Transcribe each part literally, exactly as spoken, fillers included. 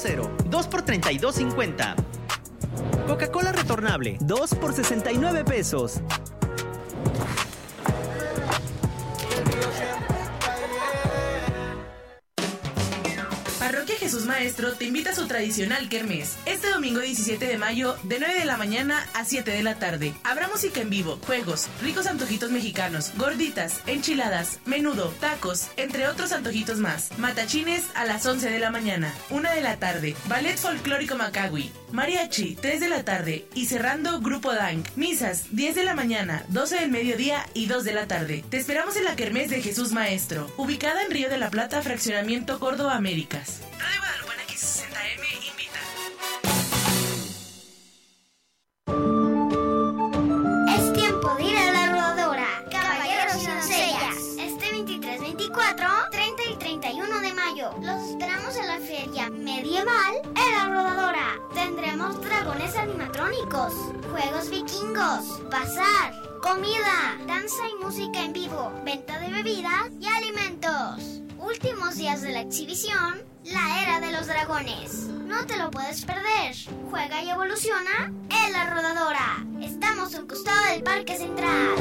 Cero, dos por treinta y dos cincuenta. Coca-Cola retornable, dos por sesenta y nueve pesos. Parroquia Jesús Maestro te invita a su tradicional kermés. Este domingo diecisiete de mayo, de nueve de la mañana a siete de la tarde. Habrá música en vivo, juegos, ricos antojitos mexicanos, gorditas, enchiladas, menudo, tacos, entre otros antojitos más. Matachines a las once de la mañana. una de la tarde, ballet folclórico Macawi. Mariachi, tres de la tarde. Y cerrando, Grupo Dank. Misas, diez de la mañana, doce del mediodía y dos de la tarde. Te esperamos en la kermés de Jesús Maestro, ubicada en Río de la Plata, Fraccionamiento Córdoba, Américas. Radio Guadalupana X sesenta M invita. Es tiempo de ir a la rodadora. Caballeros y doncellas. Este veintitrés, veinticuatro, treinta y treinta y uno de mayo. Los esperamos en la feria medieval en la rodadora. Tendremos dragones animatrónicos, juegos vikingos, bazar, comida, danza y música en vivo, venta de bebidas y alimentos. Últimos días de la exhibición, la era de los dragones. No te lo puedes perder. Juega y evoluciona en la rodadora. Estamos al costado del Parque Central.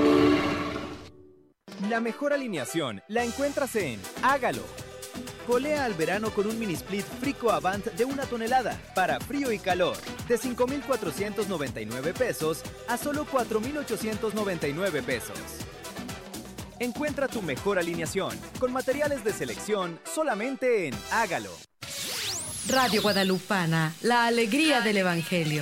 La mejor alineación la encuentras en Hágalo. Polea al verano con un mini split Frico Avant de una tonelada para frío y calor, de cinco mil cuatrocientos noventa y nueve pesos a solo cuatro mil ochocientos noventa y nueve pesos. Encuentra tu mejor alineación con materiales de selección solamente en Hágalo. Radio Guadalupana, la alegría del Evangelio.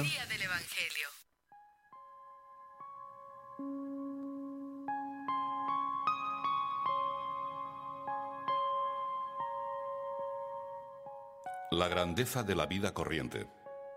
La grandeza de la vida corriente.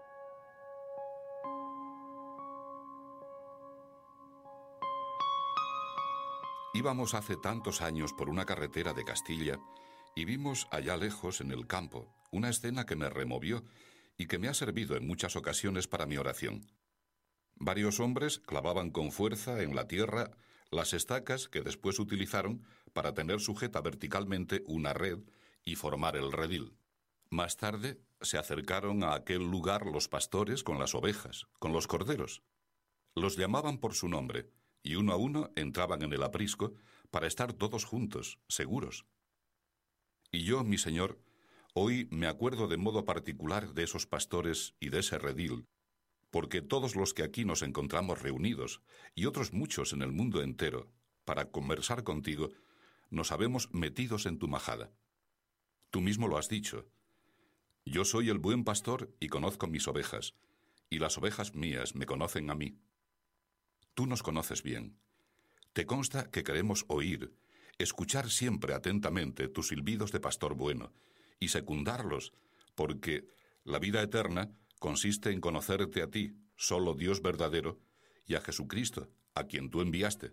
Íbamos hace tantos años por una carretera de Castilla y vimos allá lejos en el campo una escena que me removió y que me ha servido en muchas ocasiones para mi oración. Varios hombres clavaban con fuerza en la tierra las estacas que después utilizaron para tener sujeta verticalmente una red y formar el redil. Más tarde se acercaron a aquel lugar los pastores con las ovejas, con los corderos. Los llamaban por su nombre y uno a uno entraban en el aprisco para estar todos juntos, seguros. Y yo, mi Señor, hoy me acuerdo de modo particular de esos pastores y de ese redil, porque todos los que aquí nos encontramos reunidos, y otros muchos en el mundo entero, para conversar contigo, nos habemos metidos en tu majada. Tú mismo lo has dicho. Yo soy el buen pastor y conozco mis ovejas, y las ovejas mías me conocen a mí. Tú nos conoces bien. Te consta que queremos oír, escuchar siempre atentamente tus silbidos de pastor bueno, y secundarlos, porque la vida eterna consiste en conocerte a ti, solo Dios verdadero, y a Jesucristo, a quien tú enviaste.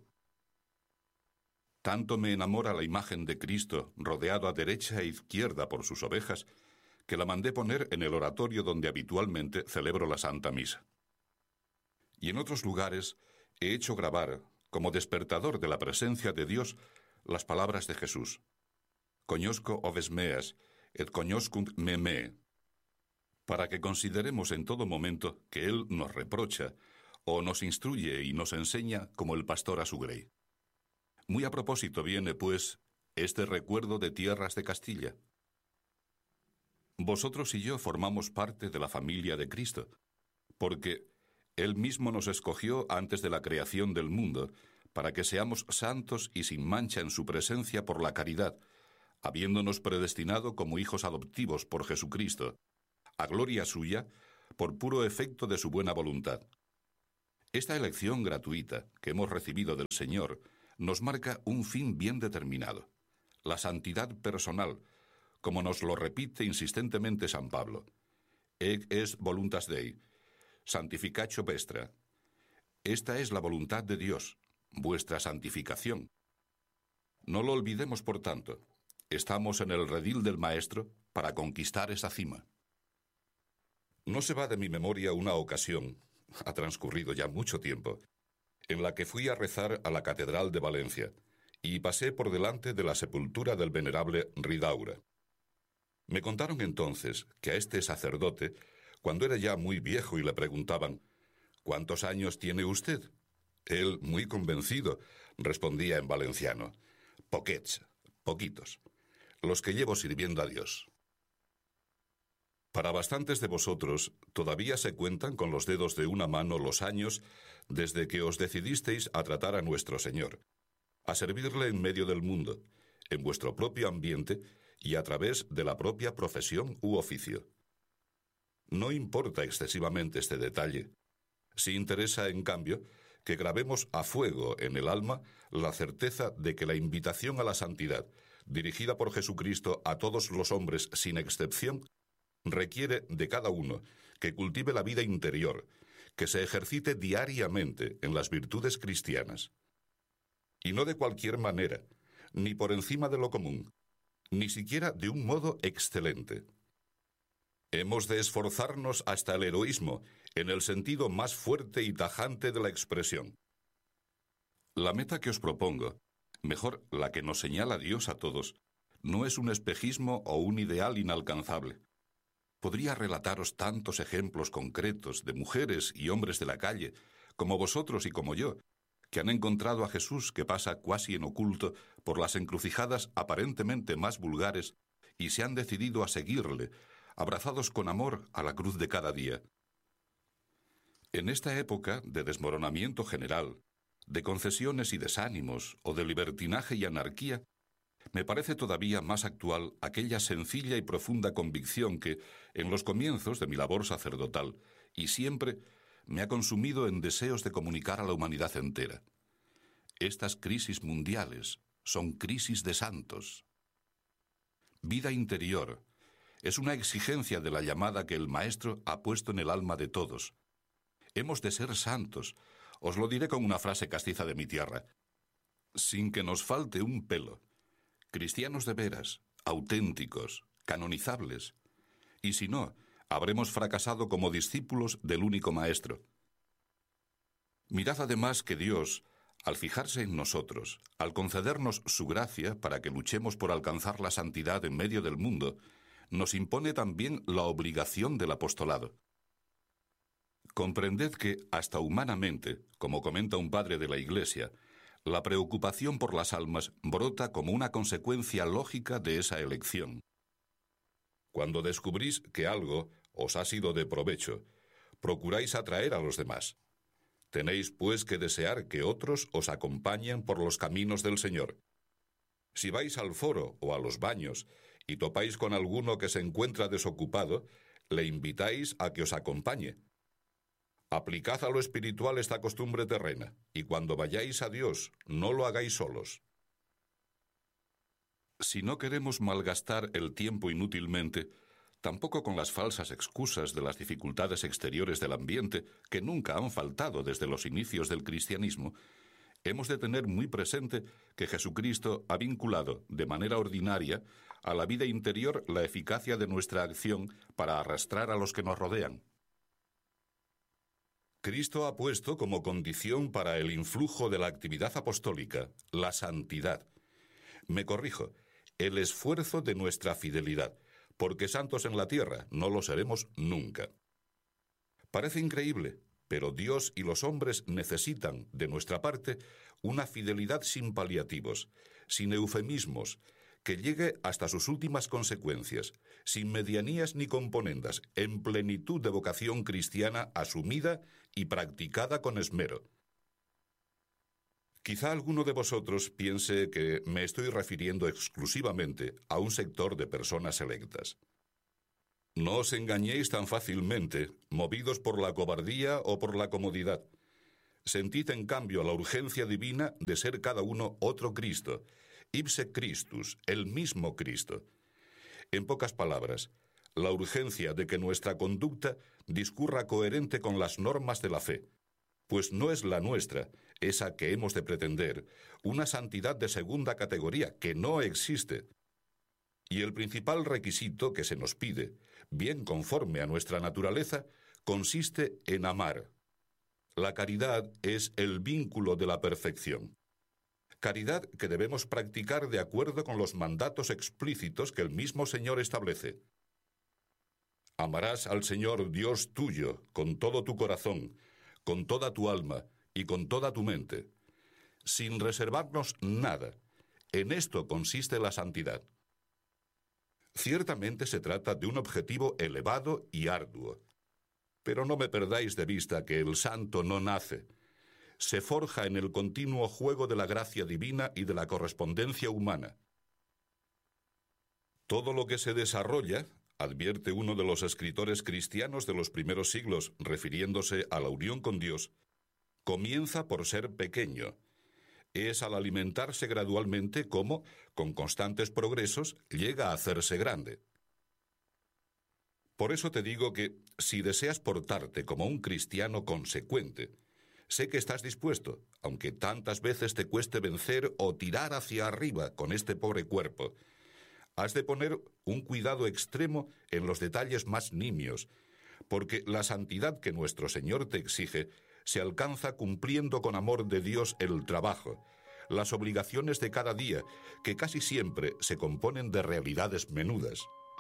Tanto me enamora la imagen de Cristo rodeado a derecha e izquierda por sus ovejas, que la mandé poner en el oratorio donde habitualmente celebro la Santa Misa. Y en otros lugares he hecho grabar, como despertador de la presencia de Dios, las palabras de Jesús. Coñosco oves meas, et coñoscunt me me, para que consideremos en todo momento que Él nos reprocha o nos instruye y nos enseña como el pastor a su grey. Muy a propósito viene, pues, este recuerdo de tierras de Castilla. Vosotros y yo formamos parte de la familia de Cristo, porque Él mismo nos escogió antes de la creación del mundo, para que seamos santos y sin mancha en su presencia por la caridad, habiéndonos predestinado como hijos adoptivos por Jesucristo, a gloria suya, por puro efecto de su buena voluntad. Esta elección gratuita que hemos recibido del Señor nos marca un fin bien determinado, la santidad personal, como nos lo repite insistentemente San Pablo. Ec est voluntas Dei, santificatio vestra. Esta es la voluntad de Dios, vuestra santificación. No lo olvidemos, por tanto. Estamos en el redil del Maestro para conquistar esa cima. No se va de mi memoria una ocasión, ha transcurrido ya mucho tiempo, en la que fui a rezar a la Catedral de Valencia y pasé por delante de la sepultura del venerable Ridaura. Me contaron entonces que a este sacerdote, cuando era ya muy viejo y le preguntaban, ¿cuántos años tiene usted? Él, muy convencido, respondía en valenciano, poquets, poquitos, los que llevo sirviendo a Dios. Para bastantes de vosotros, todavía se cuentan con los dedos de una mano los años desde que os decidisteis a tratar a nuestro Señor, a servirle en medio del mundo, en vuestro propio ambiente y a través de la propia profesión u oficio. No importa excesivamente este detalle. Sí interesa, en cambio, que grabemos a fuego en el alma la certeza de que la invitación a la santidad, dirigida por Jesucristo a todos los hombres sin excepción, requiere de cada uno que cultive la vida interior, que se ejercite diariamente en las virtudes cristianas. Y no de cualquier manera, ni por encima de lo común, ni siquiera de un modo excelente. Hemos de esforzarnos hasta el heroísmo, en el sentido más fuerte y tajante de la expresión. La meta que os propongo, mejor la que nos señala Dios a todos, no es un espejismo o un ideal inalcanzable. Podría relataros tantos ejemplos concretos de mujeres y hombres de la calle, como vosotros y como yo, que han encontrado a Jesús que pasa cuasi en oculto por las encrucijadas aparentemente más vulgares y se han decidido a seguirle, abrazados con amor a la cruz de cada día. En esta época de desmoronamiento general, de concesiones y desánimos, o de libertinaje y anarquía, me parece todavía más actual aquella sencilla y profunda convicción que, en los comienzos de mi labor sacerdotal, y siempre, me ha consumido en deseos de comunicar a la humanidad entera. Estas crisis mundiales son crisis de santos. Vida interior es una exigencia de la llamada que el Maestro ha puesto en el alma de todos. Hemos de ser santos, os lo diré con una frase castiza de mi tierra, sin que nos falte un pelo. Cristianos de veras, auténticos, canonizables. Y si no, habremos fracasado como discípulos del único Maestro. Mirad además que Dios, al fijarse en nosotros, al concedernos su gracia para que luchemos por alcanzar la santidad en medio del mundo, nos impone también la obligación del apostolado. Comprended que, hasta humanamente, como comenta un padre de la Iglesia, la preocupación por las almas brota como una consecuencia lógica de esa elección. Cuando descubrís que algo os ha sido de provecho, procuráis atraer a los demás. Tenéis, pues, que desear que otros os acompañen por los caminos del Señor. Si vais al foro o a los baños y topáis con alguno que se encuentra desocupado, le invitáis a que os acompañe. Aplicad a lo espiritual esta costumbre terrena, y cuando vayáis a Dios, no lo hagáis solos. Si no queremos malgastar el tiempo inútilmente, tampoco con las falsas excusas de las dificultades exteriores del ambiente, que nunca han faltado desde los inicios del cristianismo, hemos de tener muy presente que Jesucristo ha vinculado, de manera ordinaria, a la vida interior la eficacia de nuestra acción para arrastrar a los que nos rodean. Cristo ha puesto como condición para el influjo de la actividad apostólica la santidad. Me corrijo, el esfuerzo de nuestra fidelidad, porque santos en la tierra no lo seremos nunca. Parece increíble, pero Dios y los hombres necesitan, de nuestra parte, una fidelidad sin paliativos, sin eufemismos, que llegue hasta sus últimas consecuencias, sin medianías ni componendas, en plenitud de vocación cristiana asumida y practicada con esmero. Quizá alguno de vosotros piense que me estoy refiriendo exclusivamente a un sector de personas selectas. No os engañéis tan fácilmente, movidos por la cobardía o por la comodidad. Sentid en cambio la urgencia divina de ser cada uno otro Cristo, ipse Christus, el mismo Cristo. En pocas palabras, la urgencia de que nuestra conducta discurra coherente con las normas de la fe, pues no es la nuestra, esa que hemos de pretender, una santidad de segunda categoría que no existe. Y el principal requisito que se nos pide, bien conforme a nuestra naturaleza, consiste en amar. La caridad es el vínculo de la perfección. Caridad que debemos practicar de acuerdo con los mandatos explícitos que el mismo Señor establece. Amarás al Señor Dios tuyo con todo tu corazón, con toda tu alma y con toda tu mente, sin reservarnos nada. En esto consiste la santidad. Ciertamente se trata de un objetivo elevado y arduo, pero no me perdáis de vista que el santo no nace. Se forja en el continuo juego de la gracia divina y de la correspondencia humana. Todo lo que se desarrolla, advierte uno de los escritores cristianos de los primeros siglos, refiriéndose a la unión con Dios, comienza por ser pequeño. Es al alimentarse gradualmente como, con constantes progresos, llega a hacerse grande. Por eso te digo que, si deseas portarte como un cristiano consecuente, sé que estás dispuesto, aunque tantas veces te cueste vencer o tirar hacia arriba con este pobre cuerpo. Has de poner un cuidado extremo en los detalles más nimios, porque la santidad que nuestro Señor te exige se alcanza cumpliendo con amor de Dios el trabajo, las obligaciones de cada día, que casi siempre se componen de realidades menudas.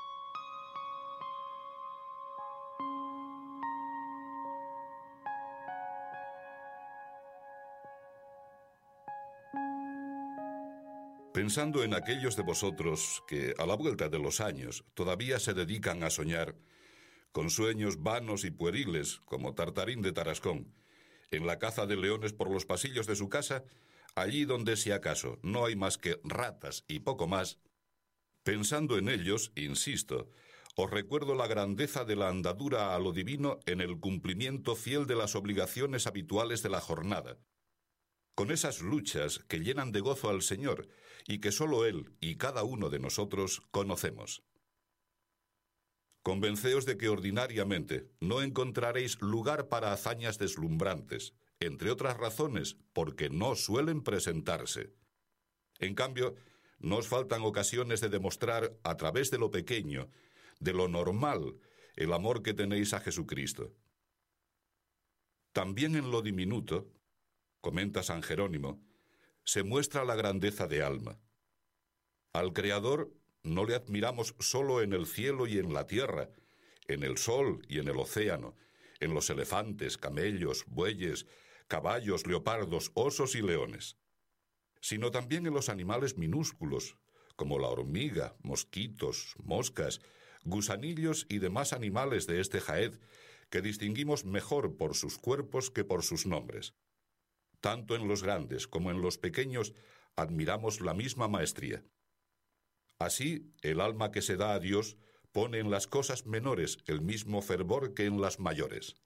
Pensando en aquellos de vosotros que, a la vuelta de los años, todavía se dedican a soñar, con sueños vanos y pueriles, como Tartarín de Tarascón, en la caza de leones por los pasillos de su casa, allí donde, si acaso, no hay más que ratas y poco más, pensando en ellos, insisto, os recuerdo la grandeza de la andadura a lo divino en el cumplimiento fiel de las obligaciones habituales de la jornada, con esas luchas que llenan de gozo al Señor y que sólo Él y cada uno de nosotros conocemos. Convenceos de que ordinariamente no encontraréis lugar para hazañas deslumbrantes, entre otras razones porque no suelen presentarse. En cambio, no os faltan ocasiones de demostrar a través de lo pequeño, de lo normal, el amor que tenéis a Jesucristo. También en lo diminuto, comenta San Jerónimo, se muestra la grandeza de alma. Al Creador no le admiramos solo en el cielo y en la tierra, en el sol y en el océano, en los elefantes, camellos, bueyes, caballos, leopardos, osos y leones, sino también en los animales minúsculos, como la hormiga, mosquitos, moscas, gusanillos y demás animales de este jaez, que distinguimos mejor por sus cuerpos que por sus nombres. Tanto en los grandes como en los pequeños admiramos la misma maestría. Así, el alma que se da a Dios pone en las cosas menores el mismo fervor que en las mayores.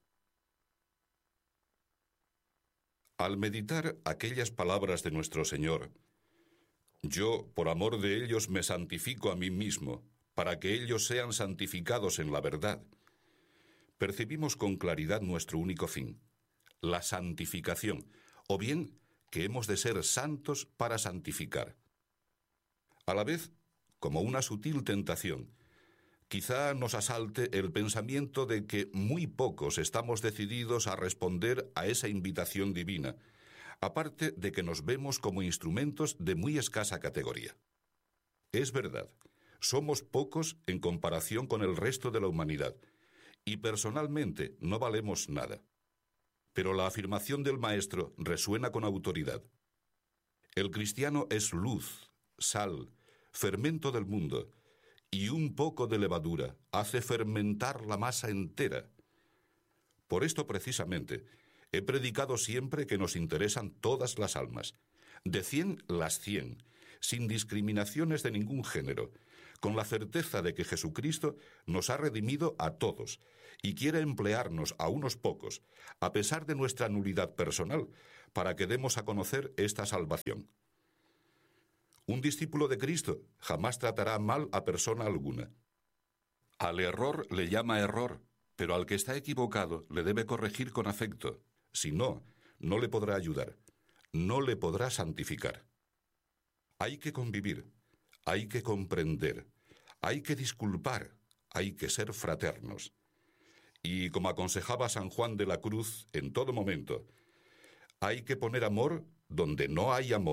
Al meditar aquellas palabras de nuestro Señor, yo, por amor de ellos, me santifico a mí mismo, para que ellos sean santificados en la verdad, percibimos con claridad nuestro único fin, la santificación, o bien que hemos de ser santos para santificar. A la vez, como una sutil tentación, quizá nos asalte el pensamiento de que muy pocos estamos decididos a responder a esa invitación divina, aparte de que nos vemos como instrumentos de muy escasa categoría. Es verdad, somos pocos en comparación con el resto de la humanidad, y personalmente no valemos nada. Pero la afirmación del Maestro resuena con autoridad. El cristiano es luz, sal, fermento del mundo, y un poco de levadura hace fermentar la masa entera. Por esto precisamente he predicado siempre que nos interesan todas las almas, de cien las cien, sin discriminaciones de ningún género, con la certeza de que Jesucristo nos ha redimido a todos y quiere emplearnos a unos pocos, a pesar de nuestra nulidad personal, para que demos a conocer esta salvación. Un discípulo de Cristo jamás tratará mal a persona alguna. Al error le llama error, pero al que está equivocado le debe corregir con afecto. Si no, no le podrá ayudar, no le podrá santificar. Hay que convivir, hay que comprender, hay que disculpar, hay que ser fraternos. Y como aconsejaba San Juan de la Cruz en todo momento, hay que poner amor donde no hay amor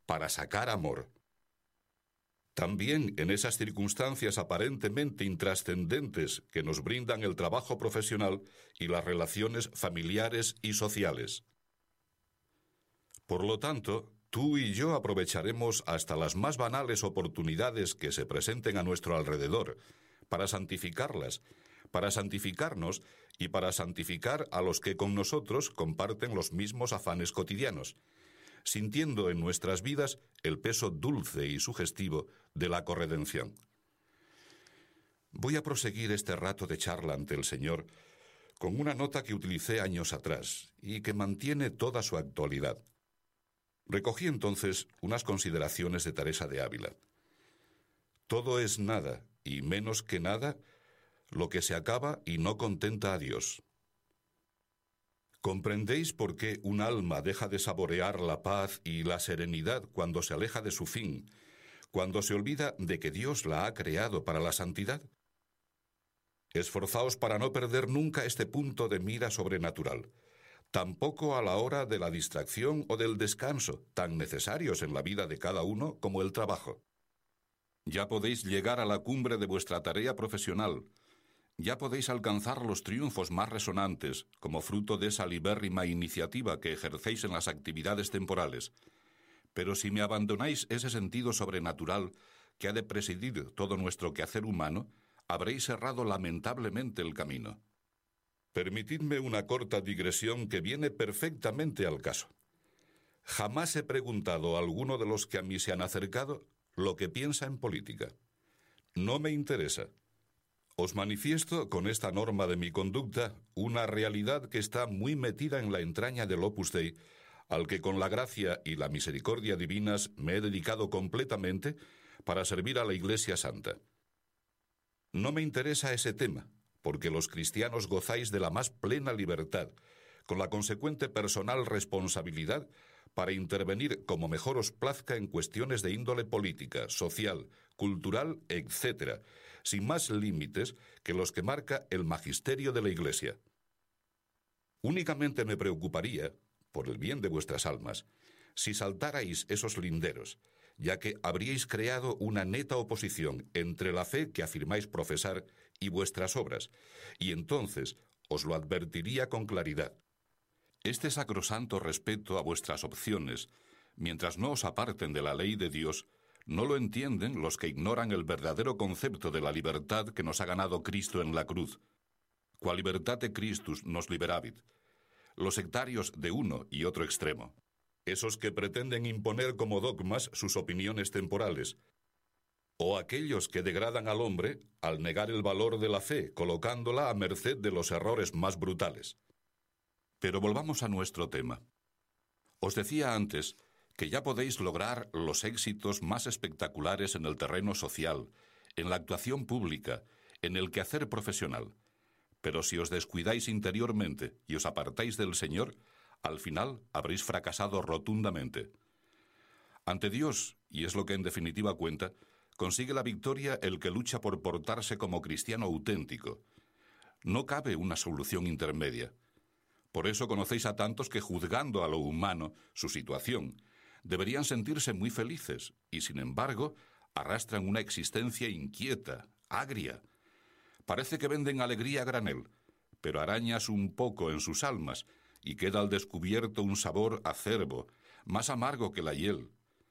para sacar amor. También en esas circunstancias aparentemente intrascendentes que nos brindan el trabajo profesional y las relaciones familiares y sociales. Por lo tanto, tú y yo aprovecharemos hasta las más banales oportunidades que se presenten a nuestro alrededor para santificarlas, para santificarnos y para santificar a los que con nosotros comparten los mismos afanes cotidianos, sintiendo en nuestras vidas el peso dulce y sugestivo de la corredención. Voy a proseguir este rato de charla ante el Señor con una nota que utilicé años atrás y que mantiene toda su actualidad. Recogí entonces unas consideraciones de Teresa de Ávila. Todo es nada, y menos que nada, lo que se acaba y no contenta a Dios. ¿Comprendéis por qué un alma deja de saborear la paz y la serenidad cuando se aleja de su fin, cuando se olvida de que Dios la ha creado para la santidad? Esforzaos para no perder nunca este punto de mira sobrenatural, tampoco a la hora de la distracción o del descanso, tan necesarios en la vida de cada uno como el trabajo. Ya podéis llegar a la cumbre de vuestra tarea profesional. Ya podéis alcanzar los triunfos más resonantes, como fruto de esa libérrima iniciativa que ejercéis en las actividades temporales. Pero si me abandonáis ese sentido sobrenatural que ha de presidir todo nuestro quehacer humano, habréis errado lamentablemente el camino. Permitidme una corta digresión que viene perfectamente al caso. Jamás he preguntado a alguno de los que a mí se han acercado lo que piensa en política. No me interesa. Os manifiesto con esta norma de mi conducta una realidad que está muy metida en la entraña del Opus Dei, al que con la gracia y la misericordia divinas me he dedicado completamente para servir a la Iglesia Santa. No me interesa ese tema, porque los cristianos gozáis de la más plena libertad, con la consecuente personal responsabilidad para intervenir como mejor os plazca en cuestiones de índole política, social, cultural, etcétera, sin más límites que los que marca el magisterio de la Iglesia. Únicamente me preocuparía, por el bien de vuestras almas, si saltarais esos linderos, ya que habríais creado una neta oposición entre la fe que afirmáis profesar y vuestras obras, y entonces os lo advertiría con claridad. Este sacrosanto respeto a vuestras opciones, mientras no os aparten de la ley de Dios, no lo entienden los que ignoran el verdadero concepto de la libertad que nos ha ganado Cristo en la cruz. Qua libertate Christus nos liberavit. Los sectarios de uno y otro extremo. Esos que pretenden imponer como dogmas sus opiniones temporales. O aquellos que degradan al hombre al negar el valor de la fe, colocándola a merced de los errores más brutales. Pero volvamos a nuestro tema. Os decía antes que ya podéis lograr los éxitos más espectaculares en el terreno social, en la actuación pública, en el quehacer profesional. Pero si os descuidáis interiormente y os apartáis del Señor, al final habréis fracasado rotundamente. Ante Dios, y es lo que en definitiva cuenta, consigue la victoria el que lucha por portarse como cristiano auténtico. No cabe una solución intermedia. Por eso conocéis a tantos que, juzgando a lo humano su situación, deberían sentirse muy felices y, sin embargo, arrastran una existencia inquieta, agria. Parece que venden alegría a granel, pero arañas un poco en sus almas y queda al descubierto un sabor acerbo, más amargo que la hiel.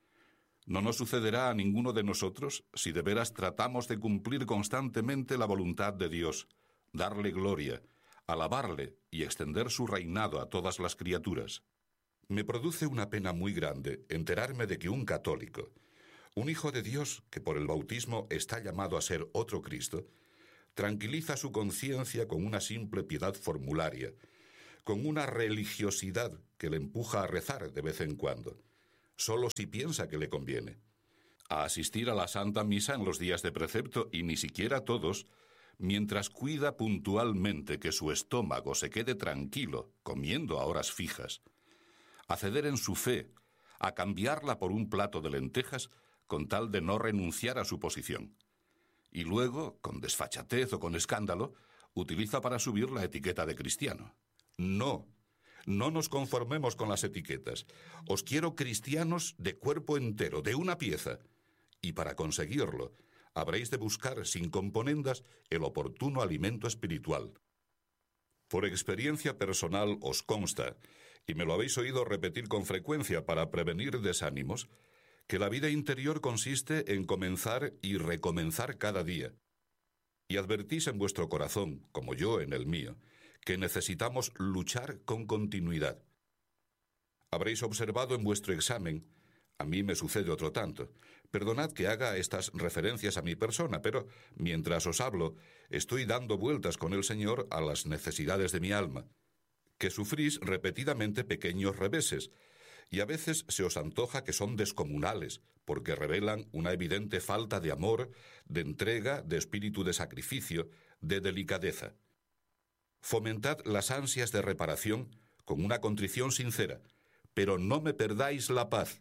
No nos sucederá a ninguno de nosotros si de veras tratamos de cumplir constantemente la voluntad de Dios, darle gloria, alabarle y extender su reinado a todas las criaturas. Me produce una pena muy grande enterarme de que un católico, un hijo de Dios que por el bautismo está llamado a ser otro Cristo, tranquiliza su conciencia con una simple piedad formularia, con una religiosidad que le empuja a rezar de vez en cuando, solo si piensa que le conviene, a asistir a la Santa Misa en los días de precepto y ni siquiera todos, mientras cuida puntualmente que su estómago se quede tranquilo, comiendo a horas fijas, a ceder en su fe, a cambiarla por un plato de lentejas con tal de no renunciar a su posición. Y luego, con desfachatez o con escándalo, utiliza para subir la etiqueta de cristiano. No, No nos conformemos con las etiquetas. Os quiero cristianos de cuerpo entero, de una pieza. Y para conseguirlo, habréis de buscar sin componendas el oportuno alimento espiritual. Por experiencia personal os consta, y me lo habéis oído repetir con frecuencia para prevenir desánimos, que la vida interior consiste en comenzar y recomenzar cada día. Y advertís en vuestro corazón, como yo en el mío, que necesitamos luchar con continuidad. Habréis observado en vuestro examen, a mí me sucede otro tanto, perdonad que haga estas referencias a mi persona, pero mientras os hablo, estoy dando vueltas con el Señor a las necesidades de mi alma, que sufrís repetidamente pequeños reveses, y a veces se os antoja que son descomunales, porque revelan una evidente falta de amor, de entrega, de espíritu de sacrificio, de delicadeza. Fomentad las ansias de reparación con una contrición sincera, pero no me perdáis la paz.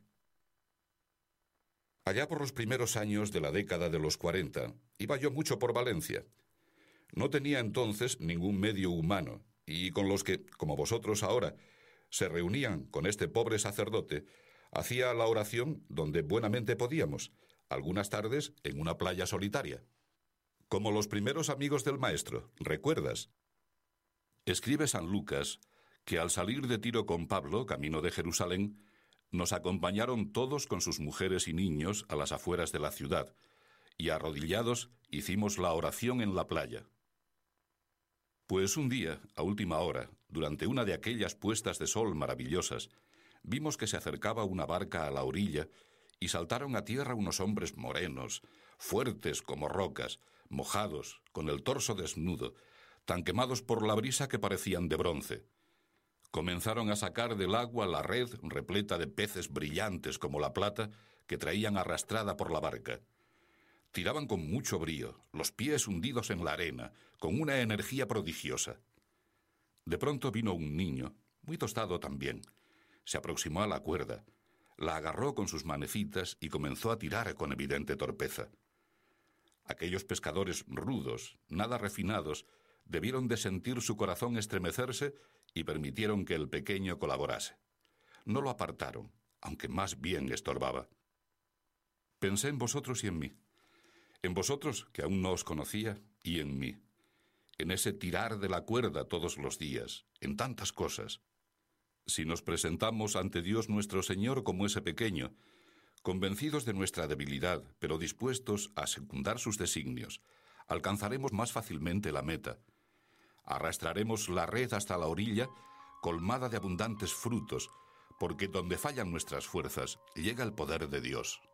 Allá por los primeros años de la década de los cuarenta, iba yo mucho por Valencia. No tenía entonces ningún medio humano, y con los que, como vosotros ahora, se reunían con este pobre sacerdote, hacía la oración donde buenamente podíamos, algunas tardes en una playa solitaria. Como los primeros amigos del maestro, ¿recuerdas? Escribe San Lucas que al salir de Tiro con Pablo, camino de Jerusalén, nos acompañaron todos con sus mujeres y niños a las afueras de la ciudad, y arrodillados hicimos la oración en la playa. Pues un día, a última hora, durante una de aquellas puestas de sol maravillosas, vimos que se acercaba una barca a la orilla y saltaron a tierra unos hombres morenos, fuertes como rocas, mojados, con el torso desnudo, tan quemados por la brisa que parecían de bronce. Comenzaron a sacar del agua la red repleta de peces brillantes como la plata que traían arrastrada por la barca. Tiraban con mucho brío, los pies hundidos en la arena, con una energía prodigiosa. De pronto vino un niño, muy tostado también. Se aproximó a la cuerda, la agarró con sus manecitas y comenzó a tirar con evidente torpeza. Aquellos pescadores rudos, nada refinados, debieron de sentir su corazón estremecerse y permitieron que el pequeño colaborase. No lo apartaron, aunque más bien estorbaba. Pensé en vosotros y en mí. En vosotros, que aún no os conocía, y en mí. En ese tirar de la cuerda todos los días, en tantas cosas. Si nos presentamos ante Dios nuestro Señor como ese pequeño, convencidos de nuestra debilidad, pero dispuestos a secundar sus designios, alcanzaremos más fácilmente la meta. Arrastraremos la red hasta la orilla, colmada de abundantes frutos, porque donde fallan nuestras fuerzas, llega el poder de Dios.